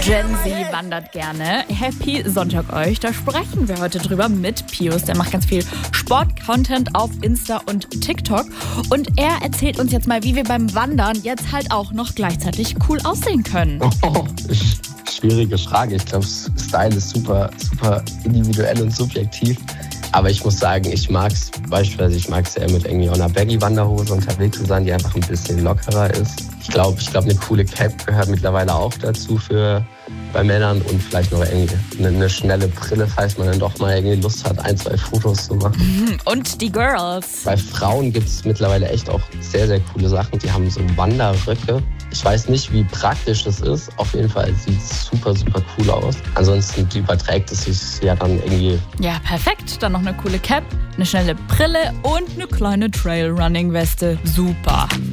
Gen Z wandert gerne. Happy Sonntag euch. Da sprechen wir heute drüber mit Pius. Der macht ganz viel Sport-Content auf Insta und TikTok. Und er erzählt uns jetzt mal, wie wir beim Wandern jetzt halt auch noch gleichzeitig cool aussehen können. Schwierige Frage. Ich glaube, Style ist super individuell und subjektiv. Aber ich muss sagen, ich mag es ja mit irgendwie einer Baggy-Wanderhose unterwegs zu sein, die einfach ein bisschen lockerer ist. Ich glaube, eine coole Cap gehört mittlerweile auch dazu bei Männern und vielleicht noch irgendwie eine schnelle Brille, falls man dann doch mal irgendwie Lust hat, 1-2 Fotos zu machen. Und die Girls. Bei Frauen gibt es mittlerweile echt auch sehr, sehr coole Sachen. Die haben so Wanderröcke. Ich weiß nicht, wie praktisch das ist. Auf jeden Fall sieht es super cool aus. Ansonsten überträgt es sich ja dann irgendwie. Ja, perfekt. Dann noch eine coole Cap, eine schnelle Brille und eine kleine Trailrunning-Weste. Super.